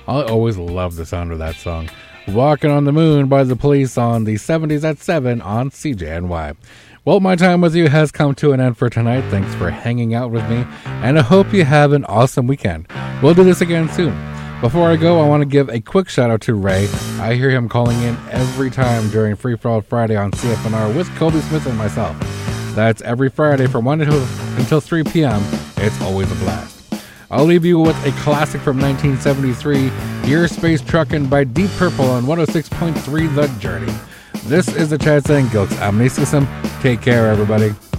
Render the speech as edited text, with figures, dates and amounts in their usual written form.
I always loved the sound of that song. Walking on the Moon by The Police on the 70s at 7 on CJNY. Well, my time with you has come to an end for tonight. Thanks for hanging out with me, and I hope you have an awesome weekend. We'll do this again soon. Before I go, I want to give a quick shout out to Ray. I hear him calling in every time during Free For All Friday on CFNR with Kobe Smith and myself. That's every Friday from 1 until 3 p.m. It's always a blast. I'll leave you with a classic from 1973, Your Space Truckin' by Deep Purple on 106.3 The Journey. This is the Chad saying, Gilks Amnestism. Take care, everybody.